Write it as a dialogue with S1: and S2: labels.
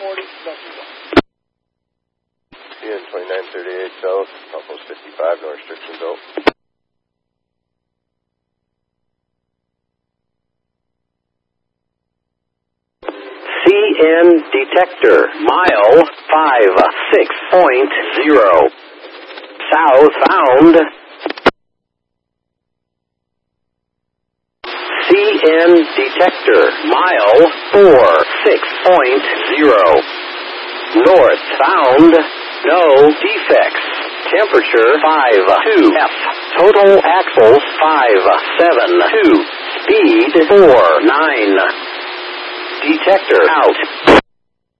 S1: 40, Dustin.
S2: CN 2938 south, outpost 55, no restrictions out.
S3: CN detector, mile 56.0. Southbound. CN detector, mile 46.0. Northbound, no defects. Temperature 52F. Total axles 572. Speed 49. Detector out.